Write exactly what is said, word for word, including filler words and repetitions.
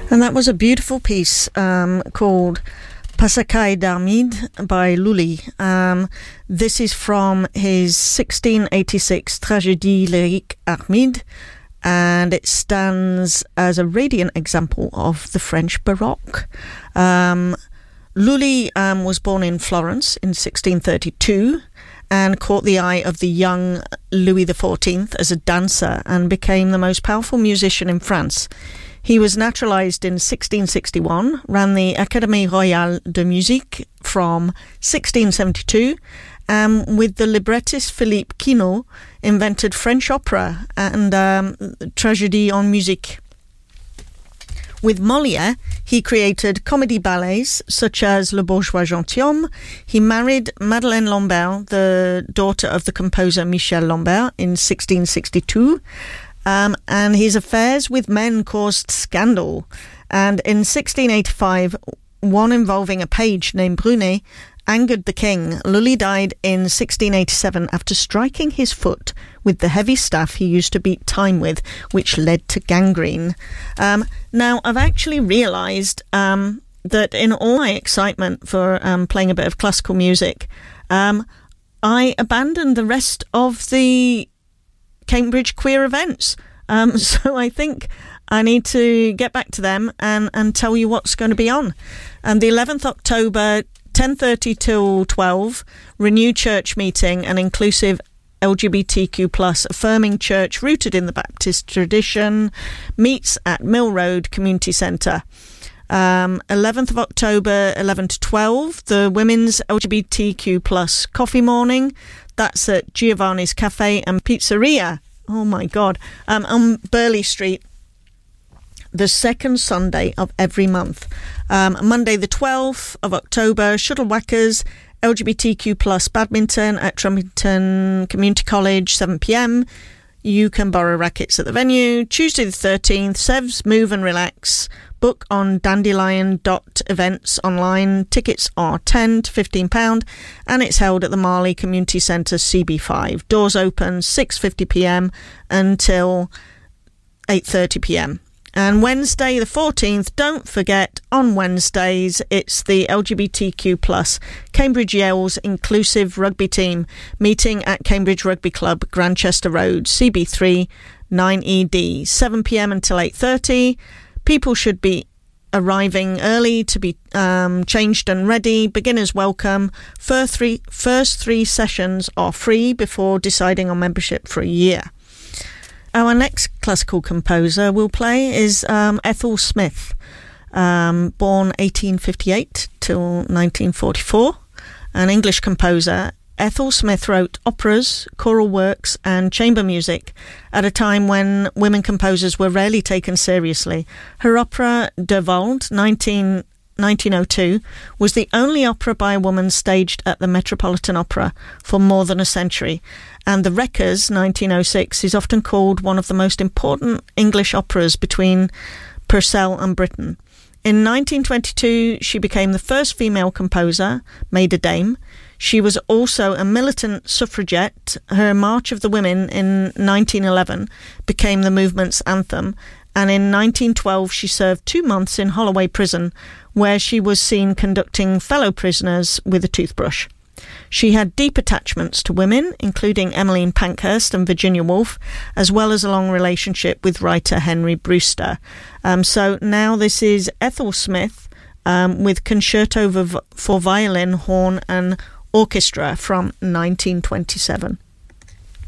And that was a beautiful piece um, called Passacaille d'Armide by Lully. Um, this is from his sixteen eighty-six Tragédie lyrique Armide, and it stands as a radiant example of the French Baroque. Um, Lully um, was born in Florence in sixteen thirty-two and caught the eye of the young Louis the fourteenth as a dancer and became the most powerful musician in France. He was naturalised in sixteen sixty-one, ran the Académie Royale de Musique from sixteen seventy-two, and um, with the librettist Philippe Quinault, invented French opera and um, tragédie en musique. With Molière, he created comedy ballets such as Le Bourgeois Gentilhomme. He married Madeleine Lambert, the daughter of the composer Michel Lambert, in sixteen sixty-two. Um, and his affairs with men caused scandal. And in sixteen eighty-five, one involving a page named Brunet angered the king. Lully died in sixteen eighty-seven after striking his foot with the heavy staff he used to beat time with, which led to gangrene. Um, now, I've actually realised um, that in all my excitement for um, playing a bit of classical music, um, I abandoned the rest of the Cambridge queer events. Um, so I think I need to get back to them and, and tell you what's going to be on. And the eleventh of October, ten thirty till twelve, Renew Church meeting, an inclusive L G B T Q plus affirming church rooted in the Baptist tradition, meets at Mill Road Community Centre. Um, eleventh of October, eleven to twelve, the Women's L G B T Q plus coffee morning. That's at Giovanni's Cafe and Pizzeria. Oh my God. Um, on Burley Street, the second Sunday of every month. Um, Monday the twelfth of October, Shuttle Whackers, L G B T Q plus badminton at Trumpington Community College, seven p.m. You can borrow rackets at the venue. Tuesday the thirteenth, Sevs Move and Relax. Book on dandelion dot events online. Tickets are ten to fifteen pounds and it's held at the Marley Community Centre C B five. Doors open six fifty p.m. until eight thirty p.m. And Wednesday the fourteenth, don't forget, on Wednesdays, it's the L G B T Q plus Cambridge Yale's inclusive rugby team meeting at Cambridge Rugby Club, Grantchester Road, C B three, nine E D, seven p.m. until eight thirty. People should be arriving early to be um, changed and ready. Beginners welcome. First three, first three sessions are free before deciding on membership for a year. Our next classical composer we'll play is um, Ethel Smith, um, born eighteen fifty-eight till nineteen forty-four, an English composer. Ethel Smith wrote operas, choral works and chamber music at a time when women composers were rarely taken seriously. Her opera Der Wald, nineteen oh two, was the only opera by a woman staged at the Metropolitan Opera for more than a century, and The Wreckers, nineteen oh six, is often called one of the most important English operas between Purcell and Britten. In nineteen twenty-two, she became the first female composer, made a dame. She was also a militant suffragette. Her March of the Women in nineteen eleven became the movement's anthem, and in nineteen twelve she served two months in Holloway Prison, where she was seen conducting fellow prisoners with a toothbrush. She had deep attachments to women, including Emmeline Pankhurst and Virginia Woolf, as well as a long relationship with writer Henry Brewster. Um, so now this is Ethel Smith um, with Concerto for Violin, Horn and Orchestra from nineteen twenty-seven.